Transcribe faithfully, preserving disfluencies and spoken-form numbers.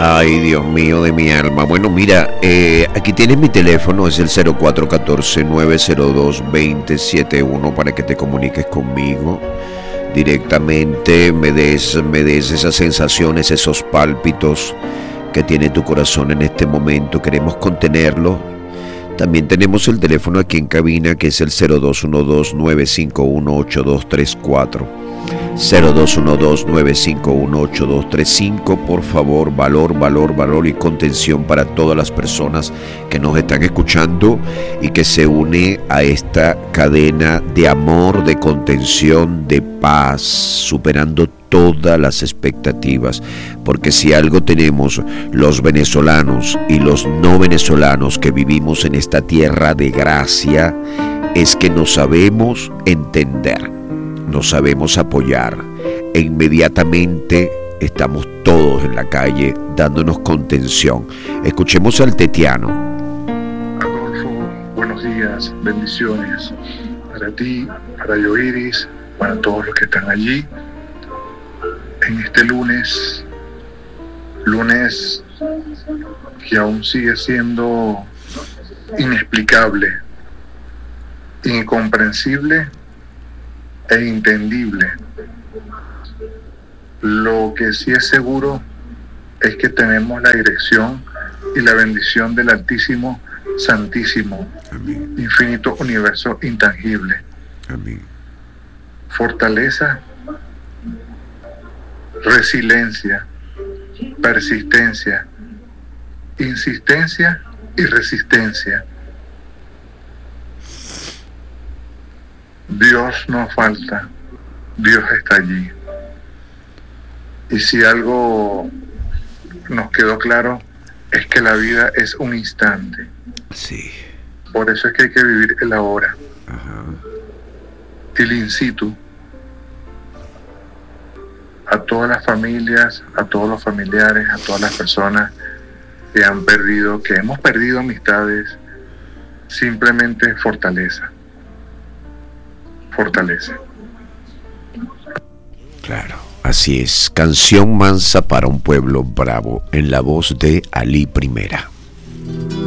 Ay, Dios mío de mi alma. Bueno, mira, eh, aquí tienes mi teléfono, es el cero cuatro uno cuatro, nueve cero dos, dos cero siete uno para que te comuniques conmigo directamente, me des, me des esas sensaciones, esos pálpitos que tiene tu corazón en este momento. Queremos contenerlo. También tenemos el teléfono aquí en cabina, que es el cero dos uno dos, nueve cinco uno, ocho dos tres cuatro. cero dos uno dos, nueve cinco uno, ocho dos tres cinco. Por favor, valor, valor, valor y contención para todas las personas que nos están escuchando y que se une a esta cadena de amor, de contención, de paz, superando todas las expectativas, porque si algo tenemos los venezolanos y los no venezolanos que vivimos en esta tierra de gracia, es que nos sabemos entender, nos sabemos apoyar e inmediatamente estamos todos en la calle dándonos contención. Escuchemos al Tetiano. Adolfo, buenos días, bendiciones para ti, para Yoiris, para todos los que están allí en este lunes, lunes que aún sigue siendo inexplicable, incomprensible e entendible. Lo que sí es seguro es que tenemos la dirección y la bendición del Altísimo, Santísimo, Amén. Infinito universo intangible. Amén. Fortaleza, resiliencia, persistencia, insistencia y resistencia. Dios no falta, Dios está allí. Y si algo nos quedó claro es que la vida es un instante. Sí. Por eso es que hay que vivir el ahora. Ajá. El in situ. A todas las familias, a todos los familiares, a todas las personas que han perdido, que hemos perdido amistades, simplemente fortaleza. Fortaleza. Claro, así es. Canción mansa para un pueblo bravo, en la voz de Ali Primera.